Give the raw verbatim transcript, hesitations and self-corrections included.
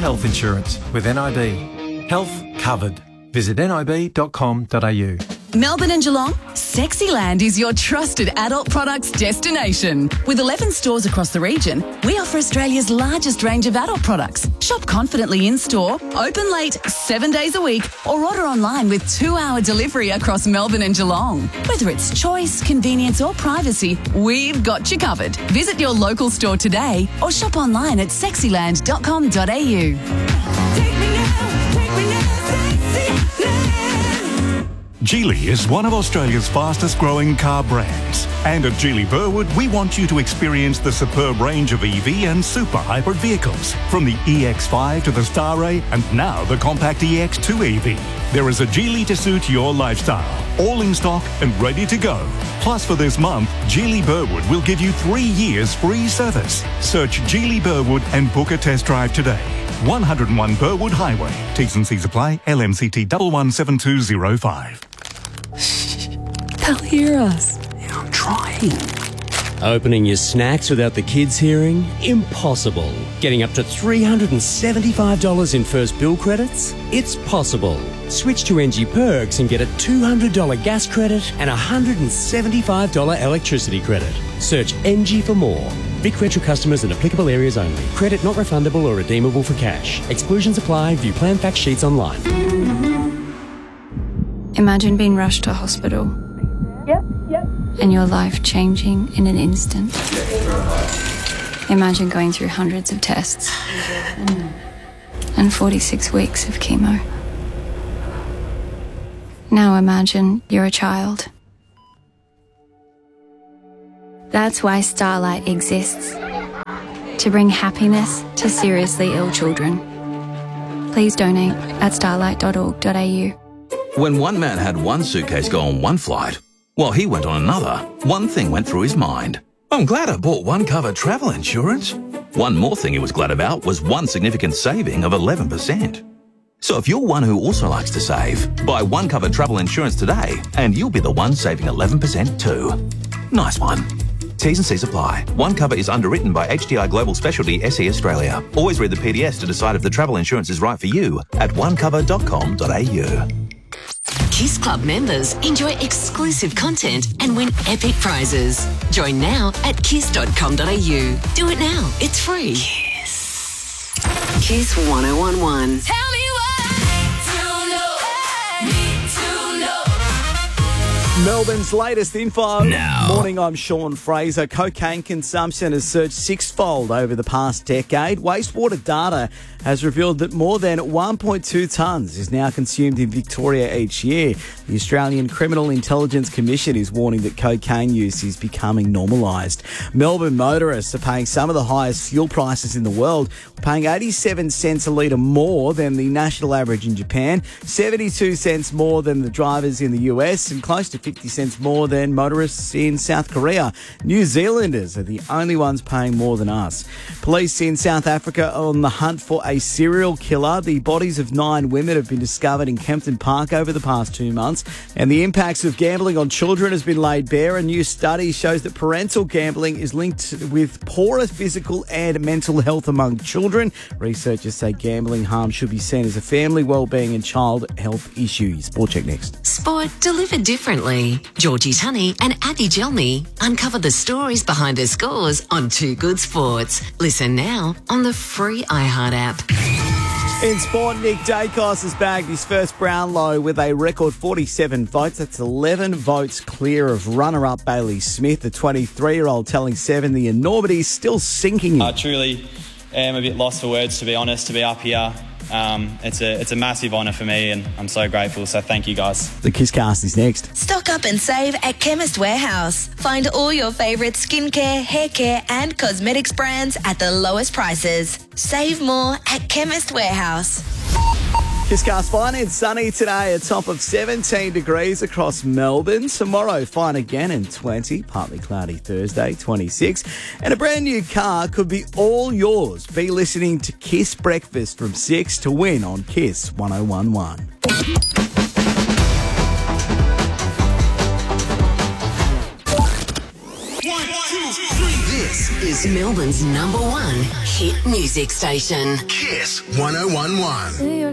health insurance with N I B. Health covered. Visit nib dot com dot a u. Melbourne and Geelong, Sexyland is your trusted adult products destination. With eleven stores across the region, we offer Australia's largest range of adult products. Shop confidently in-store, open late, seven days a week, or order online with two-hour delivery across Melbourne and Geelong. Whether it's choice, convenience or privacy, we've got you covered. Visit your local store today or shop online at sexyland dot com dot a u. Take me now, take me now, Sexyland. Geely is one of Australia's fastest growing car brands. And at Geely Burwood, we want you to experience the superb range of E V and super hybrid vehicles. From the E X five to the Starray and now the compact E X two E V. There is a Geely to suit your lifestyle. All in stock and ready to go. Plus for this month, Geely Burwood will give you three years free service. Search Geely Burwood and book a test drive today. one oh one Burwood Highway. T's and C's apply. L M C T one one seven two zero five. They'll hear us. Yeah, I'm trying. Opening your snacks without the kids hearing? Impossible. Getting up to three hundred seventy-five dollars in first bill credits? It's possible. Switch to N G Perks and get a two hundred dollars gas credit and a one hundred seventy-five dollars electricity credit. Search N G for more. Vic Retro customers in applicable areas only. Credit not refundable or redeemable for cash. Exclusions apply. View plan fact sheets online. Imagine being rushed to hospital. Yep, yep. And your life changing in an instant. Imagine going through hundreds of tests and forty-six weeks of chemo. Now imagine you're a child. That's why Starlight exists. To bring happiness to seriously ill children. Please donate at starlight dot org dot a u. When one man had one suitcase go on one flight, while he went on another, one thing went through his mind. I'm glad I bought One Cover travel insurance. One more thing he was glad about was one significant saving of eleven percent. So if you're one who also likes to save, buy One Cover travel insurance today and you'll be the one saving eleven percent too. Nice one. T's and C's apply. One Cover is underwritten by H D I Global Specialty S E Australia. Always read the P D S to decide if the travel insurance is right for you at one cover dot com dot a u. Kiss Club members enjoy exclusive content and win epic prizes. Join now at kiss dot com dot a u. Do it now. It's free. Kiss. Kiss one oh one one. Tell me what to know. Need to know. Melbourne's latest info. Now. Morning, I'm Sean Fraser. Cocaine consumption has surged sixfold over the past decade. Wastewater data has revealed that more than one point two tonnes is now consumed in Victoria each year. The Australian Criminal Intelligence Commission is warning that cocaine use is becoming normalised. Melbourne motorists are paying some of the highest fuel prices in the world, paying eighty-seven cents a litre more than the national average in Japan, seventy-two cents more than the drivers in the U S, and close to fifty cents more than motorists in South Korea. New Zealanders are the only ones paying more than us. Police in South Africa are on the hunt for a serial killer. The bodies of nine women have been discovered in Kempton Park over the past two months, and the impacts of gambling on children has been laid bare. A new study shows that parental gambling is linked with poorer physical and mental health among children. Researchers say gambling harm should be seen as a family wellbeing and child health issue. Sport check next. Sport delivered differently. Georgie Tunney and Abby Gelney uncover the stories behind the scores on Two Good Sports. Listen now on the free iHeart app. In sport, Nick Dacos has bagged his first Brownlow with a record forty-seven votes. That's eleven votes clear of runner-up Bailey Smith. The twenty-three-year-old telling Seven the enormity is still sinking in. I truly am a bit lost for words, to be honest, to be up here. Um, it's a it's a massive honour for me, and I'm so grateful, so thank you guys. The Kisscast is next. Stock up and save at Chemist Warehouse. Find all your favourite skincare, hair care and cosmetics brands at the lowest prices. Save more at Chemist Warehouse. Kisscast fine and sunny today, a top of seventeen degrees across Melbourne. Tomorrow, fine again and twenty. Partly cloudy Thursday, twenty-six. And a brand new car could be all yours. Be listening to Kiss Breakfast from six to win on Kiss one oh one one. This is Melbourne's number one hit music station. Kiss one oh one one.